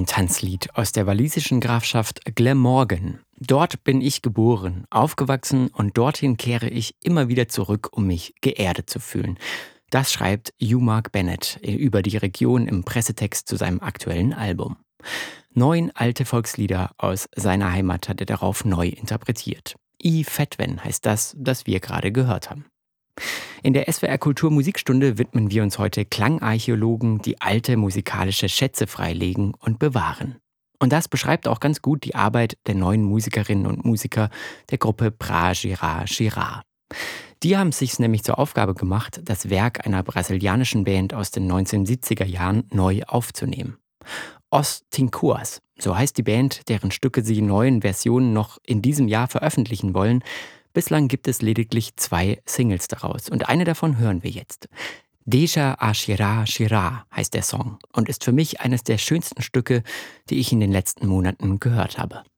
Tanzlied aus der walisischen Grafschaft Glamorgan. Dort bin ich geboren, aufgewachsen und dorthin kehre ich immer wieder zurück, um mich geerdet zu fühlen. Das schreibt Hugh Mark Bennett über die Region im Pressetext zu seinem aktuellen Album. 9 alte Volkslieder aus seiner Heimat hat er darauf neu interpretiert. I Fetwen heißt das wir gerade gehört haben. In der SWR Kultur Musikstunde widmen wir uns heute Klangarchäologen, die alte musikalische Schätze freilegen und bewahren. Und das beschreibt auch ganz gut die Arbeit der neuen Musikerinnen und Musiker der Gruppe Pra Girard Girard. Die haben es sich nämlich zur Aufgabe gemacht, das Werk einer brasilianischen Band aus den 1970er Jahren neu aufzunehmen. Os Tincuas, so heißt die Band, deren Stücke sie in neuen Versionen noch in diesem Jahr veröffentlichen wollen. Bislang gibt es lediglich 2 Singles daraus und eine davon hören wir jetzt. Deja a Girard Girard heißt der Song und ist für mich eines der schönsten Stücke, die ich in den letzten Monaten gehört habe.